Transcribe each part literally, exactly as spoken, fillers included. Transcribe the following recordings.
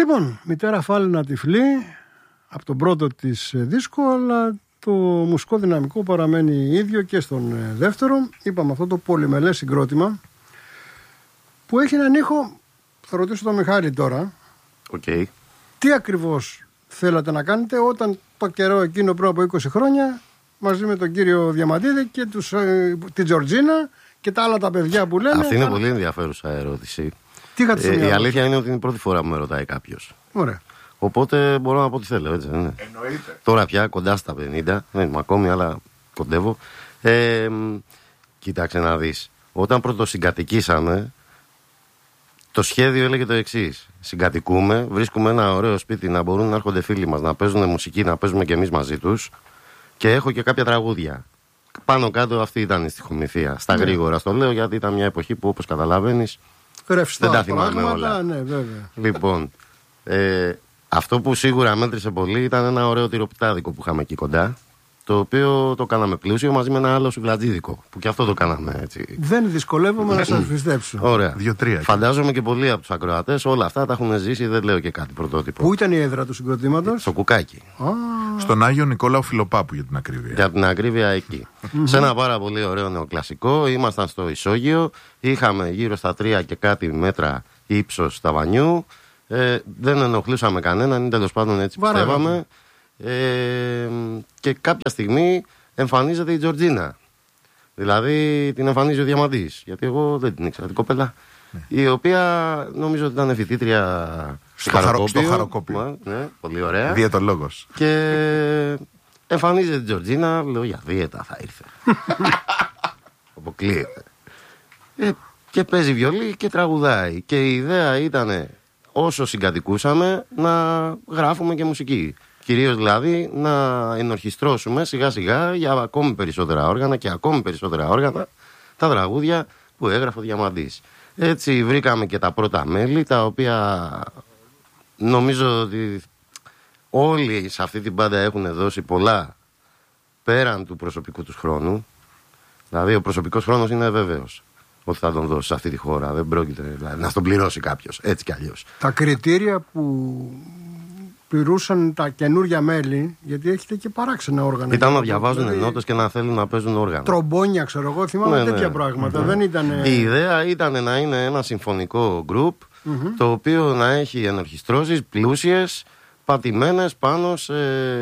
Λοιπόν, μητέρα Φάλαινα τυφλή, από τον πρώτο της δίσκο, αλλά το μουσικό δυναμικό παραμένει ίδιο και στον δεύτερο. Είπαμε αυτό το πολυμελές συγκρότημα που έχει έναν ήχο. Θα ρωτήσω τον Μιχάλη τώρα. Okay. Τι ακριβώς θέλατε να κάνετε όταν το καιρό εκείνο πριν από είκοσι χρόνια, μαζί με τον κύριο Διαμαντίδη και τους, ε, την Τζορτζίνα και τα άλλα τα παιδιά που λένε. Αυτή είναι άρα... πολύ ενδιαφέρουσα ερώτηση. Τι είχατε στο ε, μυαλό? Η αλήθεια είναι ότι είναι η πρώτη φορά που με ρωτάει κάποιος. Ωραία. Οπότε μπορώ να πω τι θέλω, έτσι δεν είναι? Εννοείται. Τώρα πια κοντά στα πενήντα, δεν είμαι ακόμη, αλλά κοντεύω. Ε, κοίταξε να δεις. Όταν πρωτοσυγκατοικήσαμε, το σχέδιο έλεγε το εξής. Συγκατοικούμε, βρίσκουμε ένα ωραίο σπίτι να μπορούν να έρχονται φίλοι μας, να παίζουν μουσική, να παίζουμε κι εμείς μαζί τους. Και έχω και κάποια τραγούδια. Πάνω κάτω αυτή ήταν η στιχομυθία. Στα ναι. γρήγορα στο λέω, γιατί ήταν μια εποχή που, όπως καταλαβαίνεις, ρευστά δεν τα θυμάμαι πράγματα, όλα. Ναι, βέβαια. Λοιπόν, ε, αυτό που σίγουρα μέτρησε πολύ ήταν ένα ωραίο τυροπιτάδικο που είχαμε εκεί κοντά. Το οποίο το κάναμε πλούσιο μαζί με ένα άλλο σουβλατζίδικο. Που και αυτό το κάναμε έτσι. Δεν δυσκολεύομαι να σας πιστέψω. Ωραία. Δύο-τρία. Φαντάζομαι και πολλοί από τους ακροατές όλα αυτά τα έχουν ζήσει, δεν λέω και κάτι πρωτότυπο. Πού ήταν η έδρα του συγκροτήματος? Στο Κουκάκι. Α, Στον Άγιο Νικόλαο Φιλοπάπου, για την ακρίβεια. Για την ακρίβεια εκεί. Σε ένα πάρα πολύ ωραίο νεοκλασικό. Ήμασταν στο Ισόγειο. Είχαμε γύρω στα τρία και κάτι μέτρα ύψος ταβανιού. Ε, δεν ενοχλούσαμε κανέναν, ή τέλος πάντων έτσι Βαράγατε. πιστεύαμε. Ε, και κάποια στιγμή εμφανίζεται η Τζορτζίνα. Δηλαδή την εμφανίζει ο Διαμαντής. Γιατί εγώ δεν την ήξερα την κοπέλα. Ναι. Η οποία νομίζω ότι ήταν φοιτήτρια στο Χαροκόπιο. Στο Χαροκόπιο. Ναι, πολύ ωραία. Διαιτολόγος. Και εμφανίζεται η Τζορτζίνα. Λέω για δίαιτα θα ήρθε. Αποκλείεται. Ε, και παίζει βιολί και τραγουδάει. Και η ιδέα ήταν όσο συγκατοικούσαμε να γράφουμε και μουσική. Κυρίως δηλαδή να ενορχιστρώσουμε σιγά σιγά για ακόμη περισσότερα όργανα και ακόμη περισσότερα όργανα τα τραγούδια που έγραφε ο Διαμαντής. Έτσι βρήκαμε και τα πρώτα μέλη, τα οποία νομίζω ότι όλοι σε αυτή την μπάντα έχουν δώσει πολλά πέραν του προσωπικού τους χρόνου. Δηλαδή ο προσωπικός χρόνος είναι βέβαιος ότι θα τον δώσει σε αυτή τη χώρα. Δεν πρόκειται δηλαδή, να στον πληρώσει κάποιος, έτσι κι αλλιώς. Τα κριτήρια που πληρούσαν τα καινούργια μέλη, γιατί έχετε και παράξενα όργανα. Ήταν να διαβάζουν δηλαδή, νότες και να θέλουν να παίζουν όργανα. Τρομπόνια, ξέρω εγώ, θυμάμαι ναι, τέτοια ναι, πράγματα. ναι. Δεν ήταν... Η ιδέα ήταν να είναι ένα συμφωνικό γκρουπ, mm-hmm. το οποίο να έχει ενορχιστρώσεις πλούσιες, πατημένες πάνω σε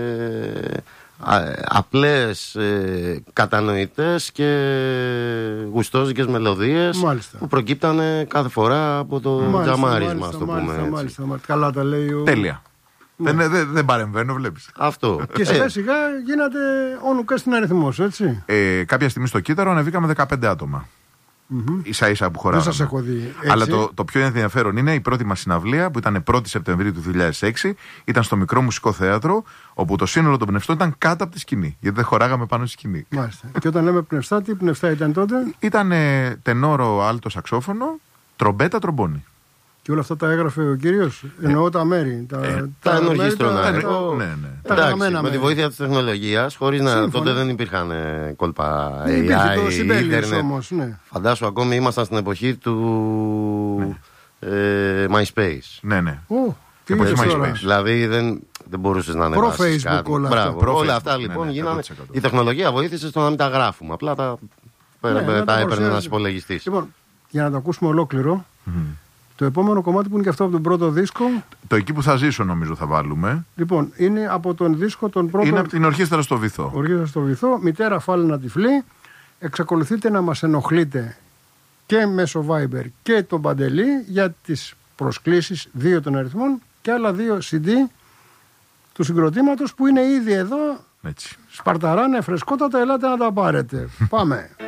απλές, ε, κατανοητές και γουστόζικες μελωδίες. Μάλιστα. Που προκύπτανε κάθε φορά από το μάλιστα, τζαμάρισμα, μάλιστα, το πούμε μάλιστα, έτσι. μάλιστα, μάλιστα. Καλά τα λέει ο... Τέλεια. Ναι. Δεν, δεν, δεν παρεμβαίνω, βλέπεις. Αυτό. Και σιγά σιγά γίνατε όνου και στην αριθμός, έτσι. Ε, κάποια στιγμή στο Κύτταρο ανεβήκαμε δεκαπέντε άτομα. Mm-hmm. Ίσα ίσα που χωράγαμε. Δεν σας έχω δει. Έτσι. Αλλά το, το πιο ενδιαφέρον είναι η πρώτη μας συναυλία που ήταν πρώτη Σεπτεμβρίου του δύο χιλιάδες έξι. Ήταν στο Μικρό Μουσικό Θέατρο, όπου το σύνολο των πνευστών ήταν κάτω από τη σκηνή. Γιατί δεν χωράγαμε πάνω στη σκηνή. Μάλιστα. Και όταν λέμε πνευστά, τι πνευστά ήταν τότε? Ήταν ε, τενόρο, άλτο, σαξόφωνο, τρομπέτα, τρομπόνι. Και όλα αυτά τα έγραφε ο κύριος. Εννοώ τα μέρη. Τα, ε, τα, τα ενορχίστρωνα. Ναι, Εγώ... ναι, ναι. Τα Εντάξει, με μέρη. τη βοήθεια της τεχνολογίας, χωρίς να. Σύμφωνα. Τότε δεν υπήρχαν ε, κόλπα Δεν έι υπήρχε άι, το Σιμπέλιος ίντερνετ. όμως, ναι. Φαντάσου, ακόμη ήμασταν στην εποχή του ναι. ε, MySpace. Ναι, ναι. Ω, τι εποχή είπες τώρα. MySpace. Δηλαδή δεν, δεν μπορούσες να ανεβάσεις Προ-Facebook κάτι. όλα αυτά. Μπράβο, Προ-Facebook, όλα αυτά ναι, λοιπόν ναι, γίνανε. εκατό τοις εκατό. Η τεχνολογία βοήθησε στο να μην τα γράφουμε. Απλά τα, Ναι, τα, να τα τα έπαιρνε παρουσιάζει. ένας υπολογιστής. Λοιπόν, για να το ακούσουμε ολόκληρο, Mm-hmm. το επόμενο κομμάτι που είναι και αυτό από τον πρώτο δίσκο. Το εκεί που θα ζήσω νομίζω θα βάλουμε. Λοιπόν, είναι από τον δίσκο τον πρώτο. Είναι από την Ορχήστρα στο Βυθό. Ορχήστρα στο Βυθό, μητέρα Φάλαινα τυφλή. Εξακολουθείτε να μας ενοχλείτε και μέσω Viber και τον Παντελή για τις προσκλήσεις δύο των αριθμών και άλλα δύο σι ντι του συγκροτήματος που είναι ήδη εδώ. Έτσι. Σπαρταράνε, φρεσκότατα, ελάτε να τα πάρετε. Πάμε.